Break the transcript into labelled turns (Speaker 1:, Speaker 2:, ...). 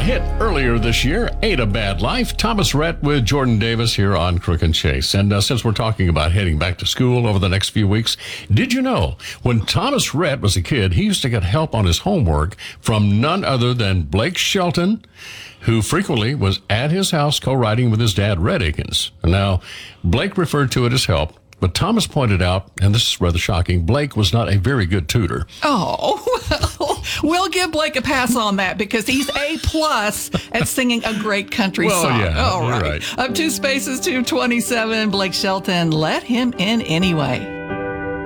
Speaker 1: hit earlier this year, Ain't a Bad Life. Thomas Rhett with Jordan Davis here on Crook and Chase. And since we're talking about heading back to school over the next few weeks, did you know when Thomas Rhett was a kid, he used to get help on his homework from none other than Blake Shelton, who frequently was at his house co-writing with his dad, Red Akins. Now, Blake referred to it as help, but Thomas pointed out, and this is rather shocking, Blake was not a very good tutor.
Speaker 2: Oh, well, we'll give Blake a pass on that because he's A+ at singing a great country song.
Speaker 1: Yeah,
Speaker 2: All
Speaker 1: you're
Speaker 2: right. Up 2 spaces, 227, Blake Shelton, let him in anyway.